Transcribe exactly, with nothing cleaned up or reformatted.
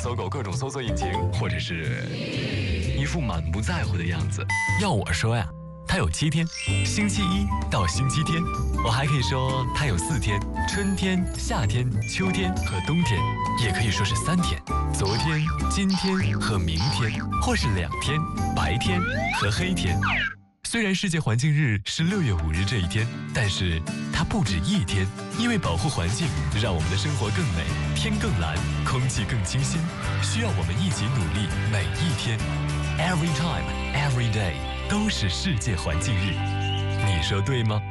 搜狗各种搜索引擎，或者是一副满不在乎的样子。要我说呀，它有七天，星期一到星期天。我还可以说它有四天，春天、夏天、秋天和冬天，也可以说是三天，昨天、今天和明天，或是两天，白天和黑天。虽然世界环境日是六月五日这一天，但是它不止一天，因为保护环境，让我们的生活更美，天更蓝，空气更清新，需要我们一起努力，每一天 ，every time, every day 都是世界环境日。你说对吗？